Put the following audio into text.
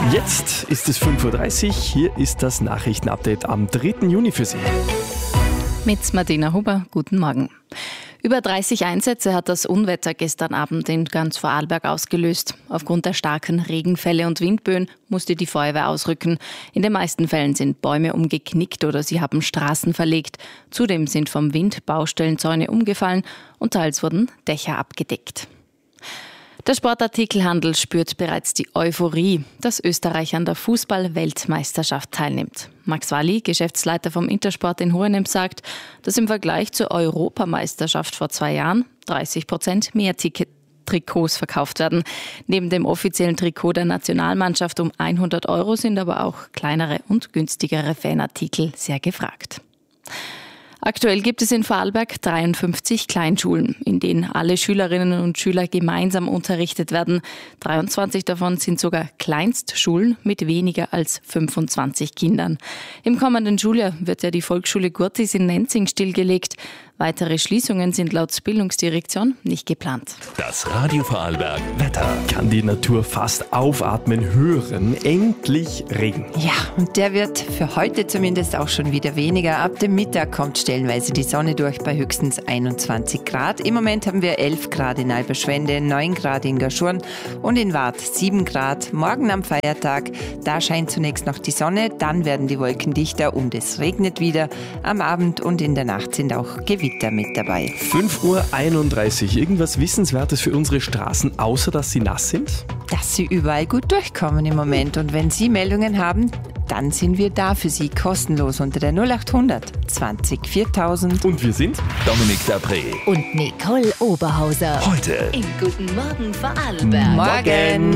Jetzt ist es 5:30 Uhr. Hier ist das Nachrichtenupdate am 3. Juni für Sie. Mit Martina Huber, guten Morgen. Über 30 Einsätze hat das Unwetter gestern Abend in ganz Vorarlberg ausgelöst. Aufgrund der starken Regenfälle und Windböen musste die Feuerwehr ausrücken. In den meisten Fällen sind Bäume umgeknickt oder sie haben Straßen verlegt. Zudem sind vom Wind Baustellenzäune umgefallen und teils wurden Dächer abgedeckt. Der Sportartikelhandel spürt bereits die Euphorie, dass Österreich an der Fußball-Weltmeisterschaft teilnimmt. Max Walli, Geschäftsleiter vom Intersport in Hohenems, sagt, dass im Vergleich zur Europameisterschaft vor 2 Jahren 30% mehr Trikots verkauft werden. Neben dem offiziellen Trikot der Nationalmannschaft um 100 € sind aber auch kleinere und günstigere Fanartikel sehr gefragt. Aktuell gibt es in Vorarlberg 53 Kleinschulen, in denen alle Schülerinnen und Schüler gemeinsam unterrichtet werden. 23 davon sind sogar Kleinstschulen mit weniger als 25 Kindern. Im kommenden Schuljahr wird ja die Volksschule Gurtis in Nenzing stillgelegt. Weitere Schließungen sind laut Bildungsdirektion nicht geplant. Das Radio Vorarlberg Wetter. Kann die Natur fast aufatmen hören. Endlich Regen. Ja, und der wird für heute zumindest auch schon wieder weniger. Ab dem Mittag kommt stellenweise die Sonne durch bei höchstens 21 Grad. Im Moment haben wir 11 Grad in Alberschwende, 9 Grad in Gaschurn und in Waadt 7 Grad. Morgen am Feiertag, da scheint zunächst noch die Sonne, dann werden die Wolken dichter und es regnet wieder. Am Abend und in der Nacht sind auch Gewitter mit dabei. 5:31 Uhr. Irgendwas Wissenswertes für unsere Straßen, außer dass sie nass sind? Dass sie überall gut durchkommen im Moment. Und wenn Sie Meldungen haben, dann sind wir da für Sie kostenlos unter der 0800 20 4000. Und wir sind Dominik Dapré. Und Nicole Oberhauser. Heute Im Guten Morgen Vorarlberg. Morgen!